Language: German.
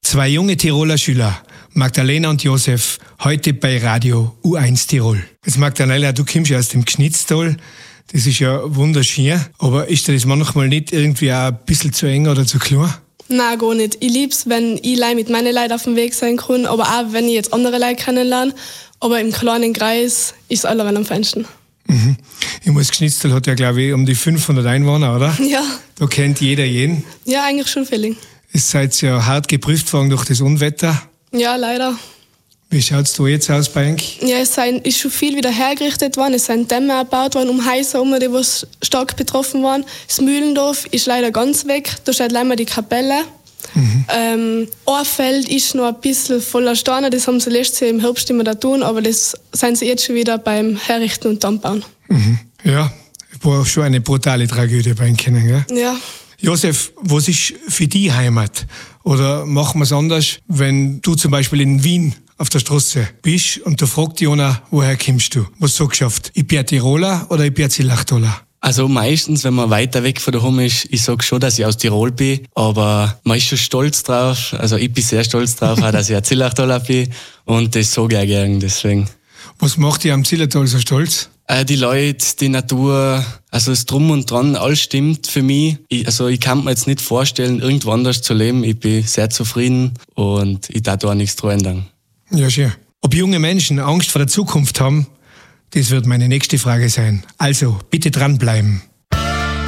Zwei junge Tiroler Schüler, Magdalena und Josef, heute bei Radio U1 Tirol. Jetzt Magdalena, du kommst ja aus dem Gschnitztal. Das ist ja wunderschön. Aber ist dir das manchmal nicht irgendwie auch ein bisschen zu eng oder zu klein? Nein, gar nicht. Ich liebe es, wenn ich mit meinen Leuten auf dem Weg sein kann, aber auch, wenn ich jetzt andere Leute kennenlerne. Aber im kleinen Kreis ist es allerweil am feinsten. Mhm. Ich muss Gschnitztal hat ja, glaube ich, um die 500 Einwohner, oder? Ja. Da kennt jeder jeden. Ja, eigentlich schon viel. Ihr seid ja hart geprüft worden durch das Unwetter. Ja, leider. Wie schaut es da jetzt aus bei euch? Ja, es ist schon viel wieder hergerichtet worden. Es sind Dämme erbaut worden um Häuser herum, die was stark betroffen waren. Das Mühlendorf ist leider ganz weg. Da steht leider die Kapelle. Ein Feld ist noch ein bisschen voller Steine. Das haben sie letztes Jahr im Herbst immer da tun, aber das sind sie jetzt schon wieder beim Herrichten und Anbauen. Mhm. Ja, war schon eine brutale Tragödie bei euch kennen, gell? Ja. Josef, was ist für dich Heimat? Oder machen wir es anders, wenn du zum Beispiel in Wien auf der Straße bist und da fragt Jona, woher kommst du? Was sagst du oft? Ich bin Tiroler oder ich bin Zillachtaler? Also meistens, wenn man weiter weg von daheim ist, ich sag schon, dass ich aus Tirol bin, aber man ist schon stolz drauf, also ich bin sehr stolz drauf, auch, dass ich ein Zillachtaler bin und das sage ich auch gern, deswegen. Was macht dich am Zillertal so stolz? Die Leute, die Natur, also das Drum und Dran, alles stimmt für mich. Ich kann mir jetzt nicht vorstellen, irgendwo anders zu leben. Ich bin sehr zufrieden und ich darf da auch nichts dran ändern. Ja, schön. Ob junge Menschen Angst vor der Zukunft haben, das wird meine nächste Frage sein. Also, bitte dranbleiben.